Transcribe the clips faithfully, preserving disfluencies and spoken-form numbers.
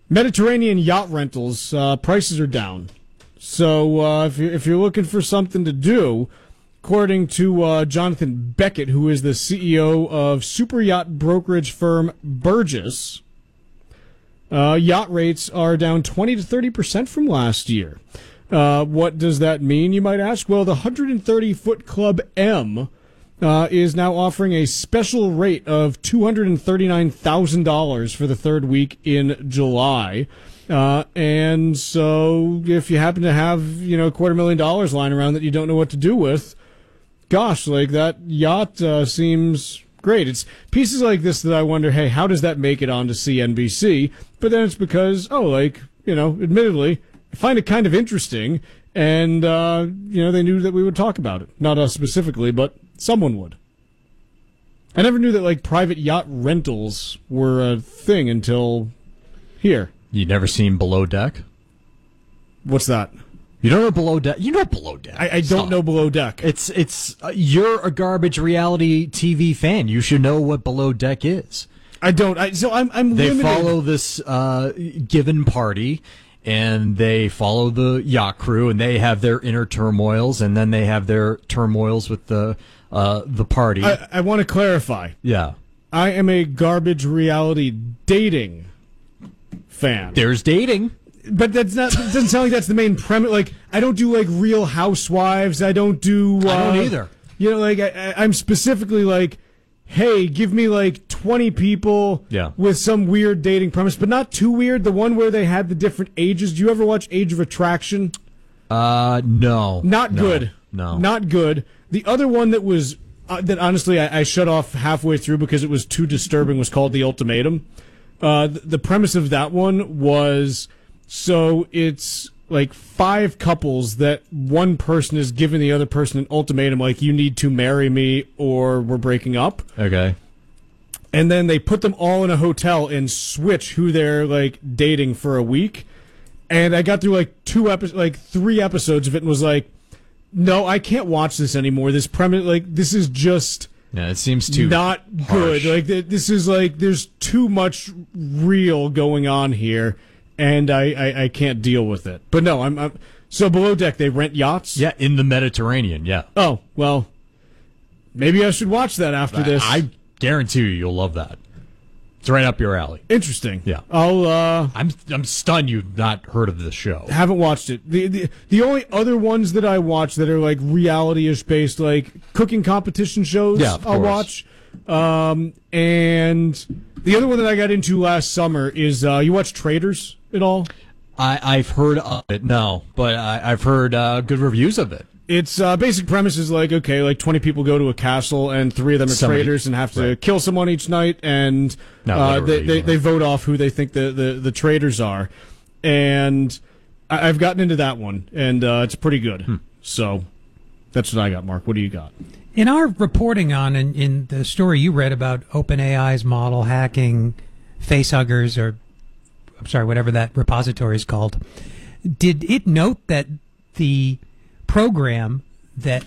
Mediterranean yacht rentals, uh, prices are down. So uh, if, you're, if you're looking for something to do, according to uh, Jonathan Beckett, who is the C E O of super yacht brokerage firm Burgess, uh, yacht rates are down twenty to thirty percent from last year. Uh, what does that mean, you might ask? Well, the one hundred thirty foot Club M uh, is now offering a special rate of two hundred thirty-nine thousand dollars for the third week in July. Uh, and so if you happen to have, you know, a quarter million dollars lying around that you don't know what to do with, gosh, like that yacht uh, seems great. It's pieces like this that I wonder, hey, how does that make it onto C N B C? But then it's because, oh, like, you know, admittedly, I find it kind of interesting, and, uh, you know, they knew that we would talk about it. Not us specifically, but someone would. I never knew that, like, private yacht rentals were a thing until here. You never seen Below Deck? What's that? You don't know Below Deck? You know Below Deck. I, I don't Stop. know Below Deck. It's it's uh, you're a garbage reality T V fan. You should know what Below Deck is. I don't. I, so I'm I'm They limited. follow this uh, given party, and they follow the yacht crew, and they have their inner turmoils, and then they have their turmoils with the uh, the party. I, I want to clarify. Yeah. I am a garbage reality dating fan. There's dating. But that's not. It doesn't sound like that's the main premise. Like, I don't do like Real Housewives. I don't do. Uh, I don't either. You know, like I, I- I'm specifically like, hey, give me like twenty people Yeah. with some weird dating premise, but not too weird. The one where they had the different ages. Do you ever watch Age of Attraction? Uh, no. Not No. good. No. Not good. The other one that was uh, that honestly I, I shut off halfway through because it was too disturbing was called The Ultimatum. Uh, th- the premise of that one was, so it's like five couples that one person is giving the other person an ultimatum, like, you need to marry me or we're breaking up. Okay. And then they put them all in a hotel and switch who they're like dating for a week. And I got through like two episodes, like three episodes of it, and was like, no, I can't watch this anymore. This premise, like, this is just Yeah, it seems too not harsh. good. Like, th- this is like, there's too much real going on here, and I, I, I can't deal with it. But no, I'm, I'm so Below Deck. They rent yachts. Yeah, in the Mediterranean. Yeah. Oh well, maybe I should watch that after this. I, I guarantee you, you'll love that. It's right up your alley. Interesting. Yeah. I'll. uh I'm I'm stunned you've not heard of this show. Haven't watched it. The, the the only other ones that I watch that are like reality-ish based, like cooking competition shows, Yeah, of I'll course. watch. Um, and the other one that I got into last summer is uh, you watch Traders at all? I I've heard of it, no, but I, I've heard uh, good reviews of it. Its uh, basic premise is like, okay, like twenty people go to a castle and three of them are Somebody- traitors and have to right. kill someone each night, and Not uh, they, literally, they but- they vote off who they think the, the, the traitors are. And I, I've gotten into that one, and uh, it's pretty good. Hmm. So that's what I got, Mark. What do you got? In our reporting on, in, in the story you read about OpenAI's model hacking facehuggers, or I'm sorry, whatever that repository is called, did it note that the program that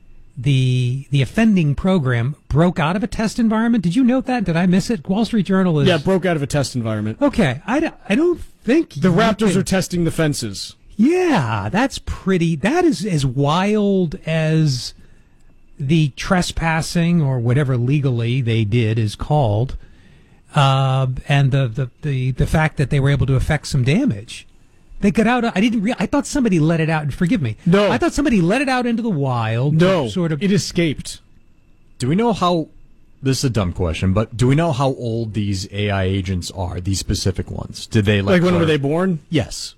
the the offending program broke out of a test environment? Did you note that? Did I miss it? Wall Street Journal is... Yeah, it broke out of a test environment. Okay, I, d- I don't think... The you Raptors can- are testing the fences. Yeah, that's pretty... That is as wild as the trespassing, or whatever legally they did is called, uh, and the, the, the, the fact that they were able to affect some damage. They got out... I didn't... Re- I thought somebody let it out... And forgive me. No. I thought somebody let it out into the wild. No, to Sort of... it escaped. Do we know how? This is a dumb question, but do we know how old these A I agents are? These specific ones? Did they Like, when clar- were they born? Yes.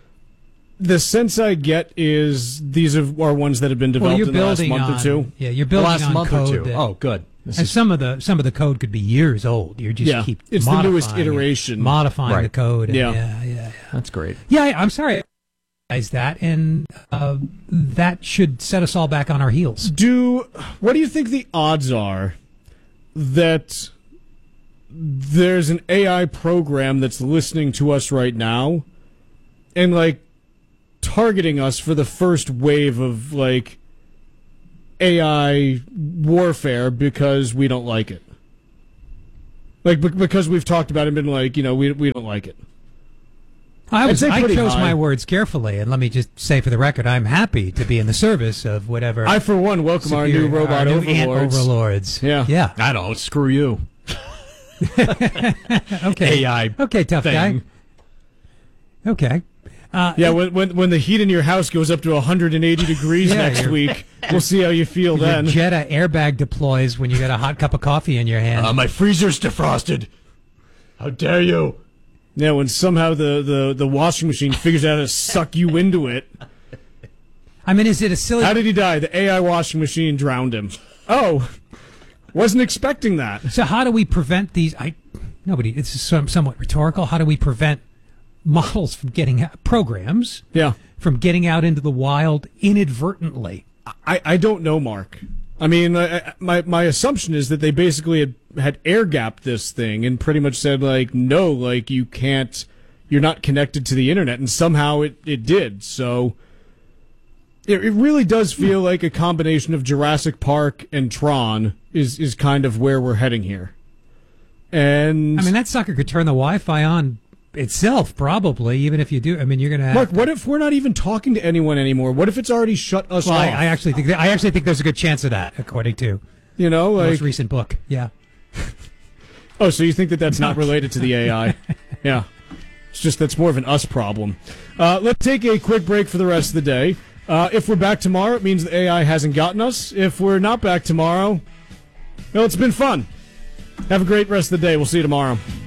The sense I get is these are, are ones that have been developed Well, you're in the last building month on... or two. Yeah, you're The building last on month code or two. that- Oh, good. This And is- some of the some of the code could be years old. You just Yeah, keep it's the modifying newest it, iteration. modifying Right. the code. and Yeah. yeah, yeah, yeah. That's great. Yeah, I- I'm sorry. I realize that, and uh, that should set us all back on our heels. Do what do you think the odds are that there's an A I program that's listening to us right now and like targeting us for the first wave of like A I warfare because we don't like it? Like be- because we've talked about it and been like, you know, we we don't like it. I, was, I'd say I pretty chose high. my words carefully, and let me just say for the record, I'm happy to be in the service of whatever. I, for one, welcome our superior- new robot our new ant overlords. overlords. Yeah. Yeah. I don't. Screw you. Okay. A I Okay, tough thing. guy. Okay. Uh, Yeah, when, when when the heat in your house goes up to one hundred eighty degrees Yeah, next you're- week, we'll see how you feel Your then. Jetta airbag deploys when you got a hot cup of coffee in your hand. Uh, my freezer's defrosted. How dare you? Yeah, when somehow the, the, the washing machine figures out how to suck you into it. I mean, is it a silly? How did he die? The A I washing machine drowned him. Oh, wasn't expecting that. So how do we prevent these? I nobody. It's some, somewhat rhetorical. How do we prevent models from getting out, programs Yeah. from getting out into the wild inadvertently? I, I don't know, Mark. I mean, I, I- my my assumption is that they basically had, had air gapped this thing and pretty much said, like, no, like, you can't, you're not connected to the internet, and somehow it, it did. So it, it really does feel like a combination of Jurassic Park and Tron is, is kind of where we're heading here. And I mean, that sucker could turn the Wi-Fi on itself, probably. Even if you do, I mean, you're gonna. Have Mark, what if we're not even talking to anyone anymore? What if it's already shut us Well, I, off? I actually think that, I actually think there's a good chance of that, according to you know, the like most recent book. Yeah. oh, so you think that that's not related to the A I? Yeah, it's just that's more of an us problem. Uh, let's take a quick break for the rest of the day. Uh, if we're back tomorrow, it means the A I hasn't gotten us. If we're not back tomorrow, well, it's been fun. Have a great rest of the day. We'll see you tomorrow.